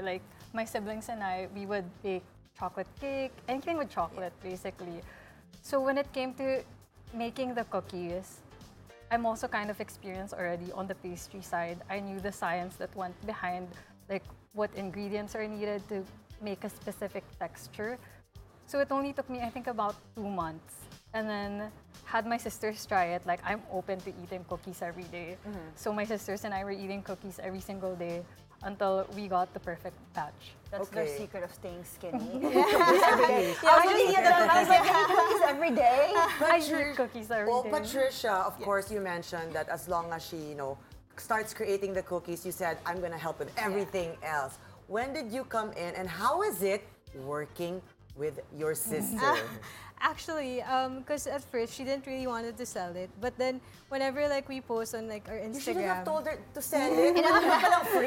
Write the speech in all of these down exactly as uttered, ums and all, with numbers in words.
Like, my siblings and I, we would bake chocolate cake, anything with chocolate, basically. So when it came to making the cookies, I'm also kind of experienced already on the pastry side. I knew the science that went behind, like, what ingredients are needed to make a specific texture. So it only took me, I think, about two months. And then had my sisters try it. Like, I'm open to eating cookies every day. Mm-hmm. So my sisters and I were eating cookies every single day until we got the perfect batch. That's Okay. their secret of staying skinny. Every day. Actually, yeah, I was like, eating cookies every day. I eat cookies every Well, day. Patricia, of course, you mentioned that as long as she, you know, starts creating the cookies, you said, I'm going to help with everything else. When did you come in and how is it working with your sister? Actually, because at first she didn't really wanted to sell it, but then whenever like we post on like our Instagram, You shouldn't have told her to sell it. Wala ka lang free.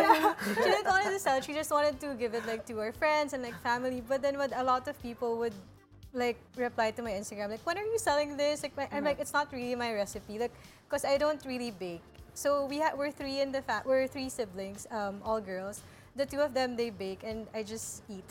she didn't want to sell. She just wanted to give it like to her friends and like family. But then what a lot of people would like reply to my Instagram like, when are you selling this? Like my, I'm like, it's not really my recipe, like because I don't really bake. So we ha- we're three in the fa- we're three siblings, um, all girls. The two of them, they bake and I just eat.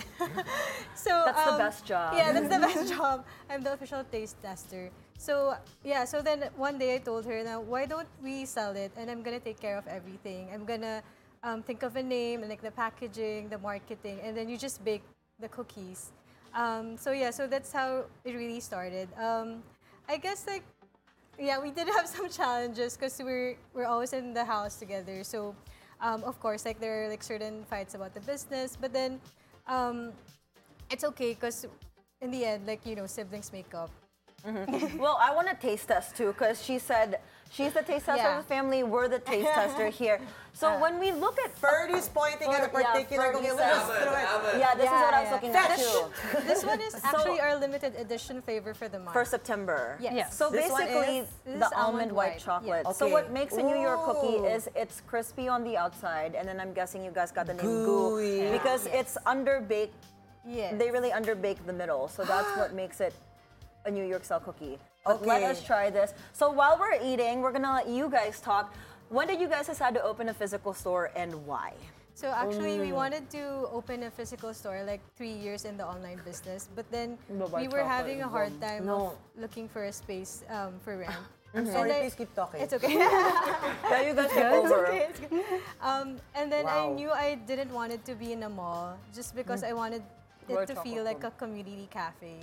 So That's the um, best job. Yeah, that's the best job. I'm the official taste tester. So yeah, so then one day I told her, now why don't we sell it and I'm gonna take care of everything. I'm gonna um, think of a name and like the packaging, the marketing, and then you just bake the cookies. Um, so yeah, so that's how it really started. Um, I guess like yeah, we did have some challenges because we're we're always in the house together. So um, of course, like there are like certain fights about the business, but then um, it's okay because in the end, like you know, siblings make up. Well, I want to taste test too, because she said she's the taste tester Yeah. of the family. We're the taste tester here. So when we look at Ferdy's pointing at a Fer- yeah, particular Ferdy cookie. We'll said- just throw it. yeah, this is Yeah, what I was yeah. looking at too. This one is actually our limited edition flavor for the month. For September. Yes. Yes. So This one basically, is- This the is almond almond white white, chocolate. yes. So Okay. what makes a New York cookie Ooh. is it's crispy on the outside, and then I'm guessing you guys got the name Gooey. Goo because Yeah. it's underbaked. Yes. They really underbake the middle, so that's what makes it a New York style cookie. But let Okay. us try this. So while we're eating, we're gonna let you guys talk. When did you guys decide to open a physical store and why? So actually, we wanted to open a physical store like three years in the online business, but then we were having a hard time No. of looking for a space um, for rent. I'm And sorry, I- please keep talking. It's okay. Yeah, you guys get It's over. okay. It's good. Um, and then I Wow. knew I didn't want it to be in a mall just because I wanted it Where to chocolate feel like a community cafe.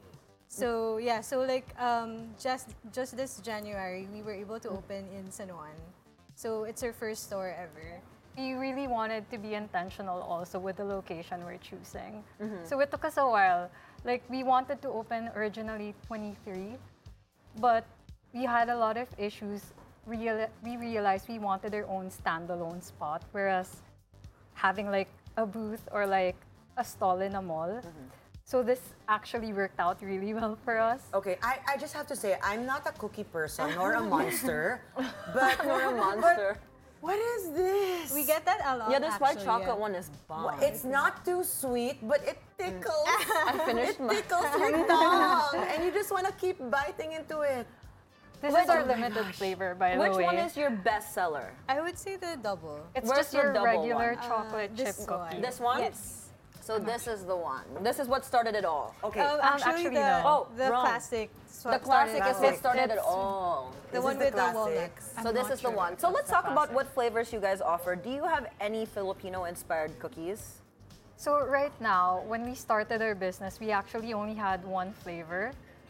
So yeah, so like um, just just this January we were able to open in San Juan. So it's our first store ever. We really wanted to be intentional also with the location we're choosing. So it took us a while. Like, we wanted to open originally twenty-three, but we had a lot of issues. Real- we realized we wanted our own standalone spot, whereas having like a booth or like a stall in a mall. So this actually worked out really well for us. Okay, I, I just have to say, I'm not a cookie person nor a monster, but You're a monster. what is this? We get that a lot. Yeah, this white actually, chocolate yeah. one is bomb. Well, it's not too sweet, but it tickles. I finished it my. tickles your tongue, and you just want to keep biting into it. This Wait, is our oh my limited flavor, by the Which way. one is your best seller? I would say the double. It's Where's just your your double regular one? chocolate Uh, chip this cookie. one. This one? Yes. So this is the one. This is what started it all. Okay, Um, actually, actually, the, no. Oh, the wrong. classic. swa- The classic is started what Classic. started it It's- all. The This one is the with the classic. walnuts. So I'm this not is the sure one. if So that's let's the talk about classic. what flavors you guys offer. Do you have any Filipino-inspired cookies? So right now, when we started our business, we actually only had one flavor.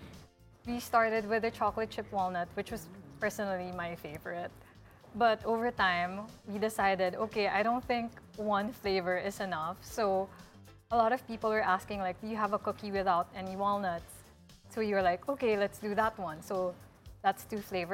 We started with the chocolate chip walnut, which was personally my favorite. But over time, we decided, okay, I don't think one flavor is enough. So a lot of people were asking, like, do you have a cookie without any walnuts? So you were like, okay, let's do that one. So that's two flavors.